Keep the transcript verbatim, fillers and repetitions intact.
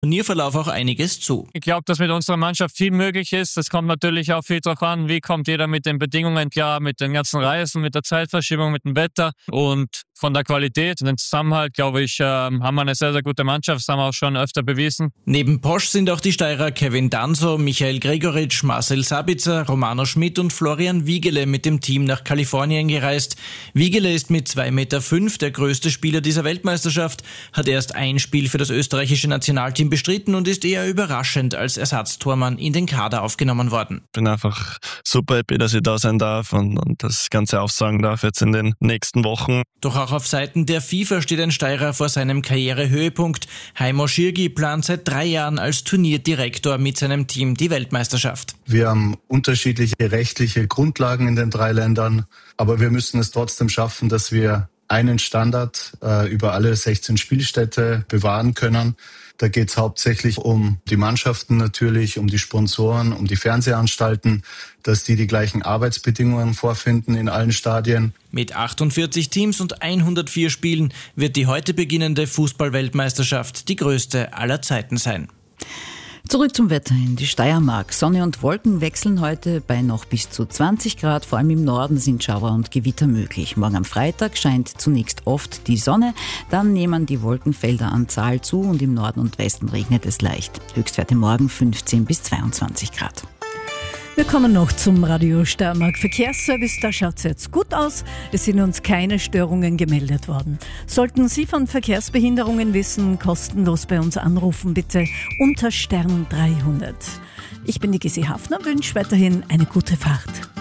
Turnierverlauf auch einiges zu. Ich glaube, dass mit unserer Mannschaft viel möglich ist. Es kommt natürlich auch viel darauf an, wie kommt jeder mit den Bedingungen klar, mit den ganzen Reisen, mit der Zeitverschiebung, mit dem Wetter und von der Qualität und dem Zusammenhalt, glaube ich, haben wir eine sehr, sehr gute Mannschaft. Das haben wir auch schon öfter bewiesen. Neben Posch sind auch die Steirer Kevin Danso, Michael Gregoritsch, Marcel Sabitzer, Romano Schmidt und Florian Wiegele mit dem Team nach Kalifornien gereist. Wiegele ist mit zwei Meter fünf der größte Spieler dieser Weltmeisterschaft, hat erst ein Spiel für das österreichische Nationalteam bestritten und ist eher überraschend als Ersatztormann in den Kader aufgenommen worden. Ich bin einfach super happy, dass ich da sein darf und, und das Ganze aufsagen darf jetzt in den nächsten Wochen. Doch auch auf Seiten der FIFA steht ein Steirer vor seinem Karrierehöhepunkt. Heimo Schirgi plant seit drei Jahren als Turnierdirektor mit seinem Team die Weltmeisterschaft. Wir haben unterschiedliche rechtliche Grundlagen in den drei Ländern, aber wir müssen es trotzdem schaffen, dass wir einen Standard äh, über alle sechzehn Spielstätte bewahren können. Da geht es hauptsächlich um die Mannschaften natürlich, um die Sponsoren, um die Fernsehanstalten, dass die die gleichen Arbeitsbedingungen vorfinden in allen Stadien. Mit achtundvierzig Teams und hundertvier Spielen wird die heute beginnende Fußball-Weltmeisterschaft die größte aller Zeiten sein. Zurück zum Wetter in die Steiermark. Sonne und Wolken wechseln heute bei noch bis zu zwanzig Grad. Vor allem im Norden sind Schauer und Gewitter möglich. Morgen am Freitag scheint zunächst oft die Sonne, dann nehmen die Wolkenfelder an Zahl zu und im Norden und Westen regnet es leicht. Höchstwerte morgen fünfzehn bis zweiundzwanzig Grad. Wir kommen noch zum Radio Steiermark Verkehrsservice. Da schaut es jetzt gut aus. Es sind uns keine Störungen gemeldet worden. Sollten Sie von Verkehrsbehinderungen wissen, kostenlos bei uns anrufen, bitte unter Stern dreihundert. Ich bin die Gissi Hafner, wünsche weiterhin eine gute Fahrt.